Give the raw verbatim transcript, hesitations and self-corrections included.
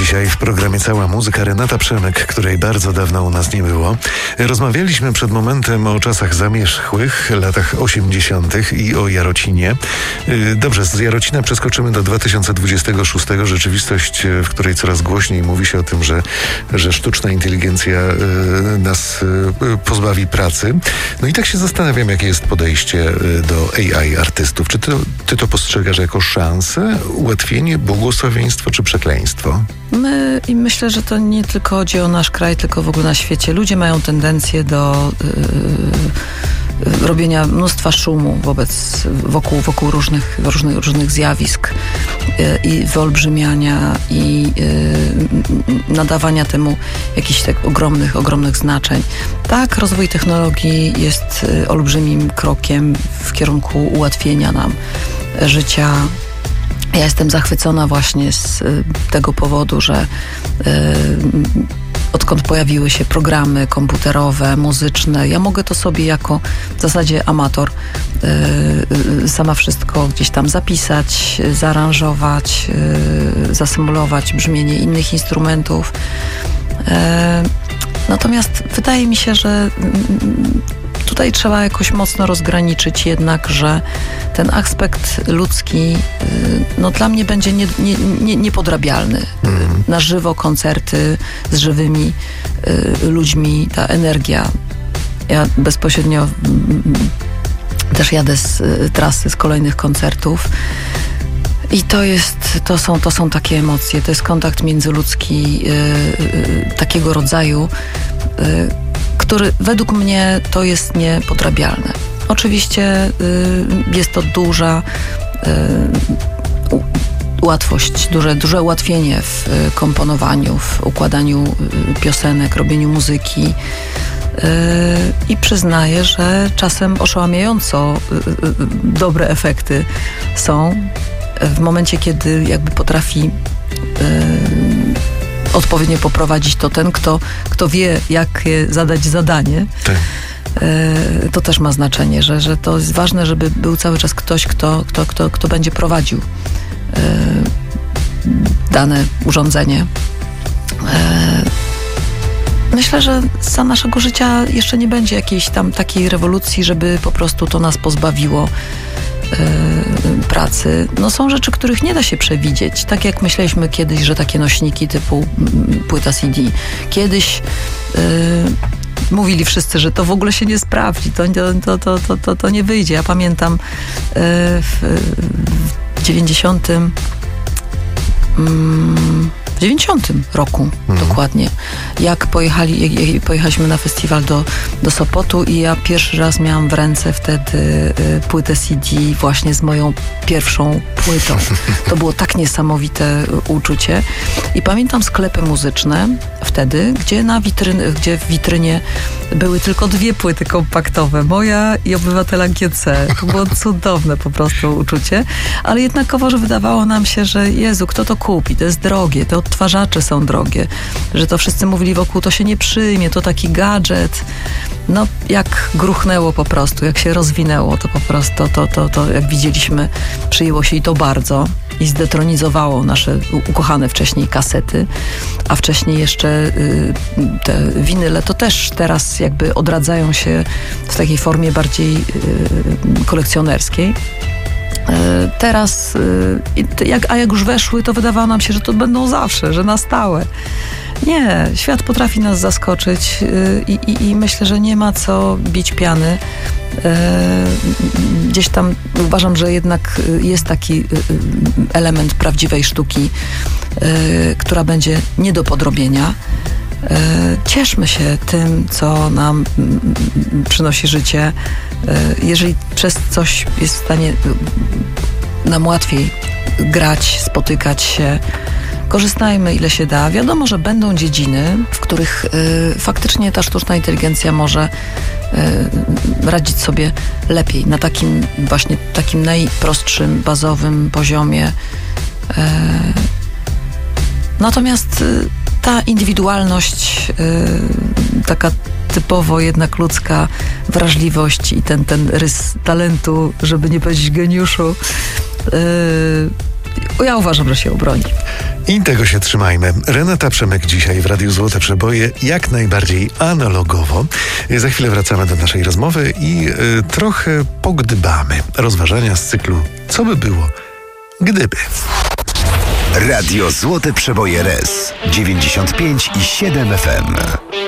Dzisiaj w programie Cała Muzyka Renata Przemyk, której bardzo dawno u nas nie było. Rozmawialiśmy przed momentem o czasach zamierzchłych, latach osiemdziesiątych i o Jarocinie. Dobrze, z Jarocina przeskoczymy do dwa tysiące dwudziestego szóstego. Rzeczywistość, w której coraz głośniej mówi się o tym, że, że sztuczna inteligencja nas pozbawi pracy. No i tak się zastanawiam, jakie jest podejście do A I artystów. Czy ty, ty to postrzegasz jako szansę, ułatwienie, błogosławieństwo czy przekleństwo? My, i myślę, że to nie tylko chodzi o nasz kraj, tylko w ogóle na świecie. Ludzie mają tendencję do yy, robienia mnóstwa szumu wobec, wokół, wokół różnych, różnych, różnych zjawisk yy, i wyolbrzymiania i yy, nadawania temu jakichś tak ogromnych, ogromnych znaczeń. Tak, rozwój technologii jest yy, olbrzymim krokiem w kierunku ułatwienia nam życia. Ja jestem zachwycona właśnie z y, tego powodu, że y, odkąd pojawiły się programy komputerowe, muzyczne, ja mogę to sobie jako w zasadzie amator y, y, sama wszystko gdzieś tam zapisać, zaaranżować, y, zasymulować brzmienie innych instrumentów. Y, natomiast wydaje mi się, że y, tutaj trzeba jakoś mocno rozgraniczyć jednak, że ten aspekt ludzki no dla mnie będzie nie, nie, nie, niepodrabialny. Mm. Na żywo koncerty z żywymi y, ludźmi, ta energia. Ja bezpośrednio y, też jadę z y, trasy, z kolejnych koncertów. I to jest, to są, to są takie emocje, to jest kontakt międzyludzki y, y, takiego rodzaju, y, który według mnie to jest niepodrabialne. Oczywiście y, jest to duża y, łatwość, duże, duże ułatwienie w y, komponowaniu, w układaniu y, piosenek, robieniu muzyki. Y, I przyznaję, że czasem oszałamiająco y, y, dobre efekty są w momencie, kiedy jakby potrafi y, odpowiednio poprowadzić to ten, kto, kto wie, jak zadać zadanie. Tak. Y, to też ma znaczenie, że, że to jest ważne, żeby był cały czas ktoś, kto, kto, kto, kto będzie prowadził y, dane urządzenie. Y, myślę, że za naszego życia jeszcze nie będzie jakiejś tam takiej rewolucji, żeby po prostu to nas pozbawiło pracy. No są rzeczy, których nie da się przewidzieć. Tak jak myśleliśmy kiedyś, że takie nośniki typu płyta C D. Kiedyś yy, mówili wszyscy, że to w ogóle się nie sprawdzi. To, to, to, to, to, to nie wyjdzie. Ja pamiętam yy, w, w dziewięćdziesiątym mm, w dziewięćdziesiątym roku mhm. dokładnie. Jak pojechali, jak pojechaliśmy na festiwal do, do Sopotu i ja pierwszy raz miałam w ręce wtedy y, płytę C D właśnie z moją pierwszą płytą. To było tak niesamowite uczucie. I pamiętam sklepy muzyczne wtedy, gdzie na witryn, gdzie w witrynie były tylko dwie płyty kompaktowe. Moja i Obywatela G C. To było cudowne po prostu uczucie. Ale jednakowo, że wydawało nam się, że Jezu, kto to kupi? To jest drogie. Te odtwarzacze są drogie. Że to wszyscy mówili wokół, to się nie przyjmie, to taki gadżet. No, jak gruchnęło po prostu, jak się rozwinęło, to po prostu, to, to, to, to jak widzieliśmy, przyjęło się i to bardzo i zdetronizowało nasze ukochane wcześniej kasety, a wcześniej jeszcze y, te winyle, to też teraz jakby odradzają się w takiej formie bardziej y, kolekcjonerskiej. Teraz, jak, a jak już weszły, to wydawało nam się, że to będą zawsze, że na stałe. Nie, świat potrafi nas zaskoczyć i, i, i myślę, że nie ma co bić piany. Gdzieś tam uważam, że jednak jest taki element prawdziwej sztuki, która będzie nie do podrobienia. Cieszmy się tym, co nam przynosi życie. Jeżeli przez coś jest w stanie nam łatwiej grać, spotykać się, korzystajmy ile się da. Wiadomo, że będą dziedziny, w których y, faktycznie ta sztuczna inteligencja może y, radzić sobie lepiej na takim właśnie takim najprostszym, bazowym poziomie. Y, natomiast y, ta indywidualność, y, taka typowo jednak ludzka wrażliwość i ten, ten rys talentu, żeby nie powiedzieć geniuszu, yy, ja uważam, że się obroni. I tego się trzymajmy. Renata Przemek dzisiaj w Radiu Złote Przeboje, jak najbardziej analogowo. Za chwilę wracamy do naszej rozmowy i y, trochę pogdybamy. Rozważania z cyklu Co by było, gdyby. Radio Złote Przeboje R E S dziewięćdziesiąt pięć i siedem F M.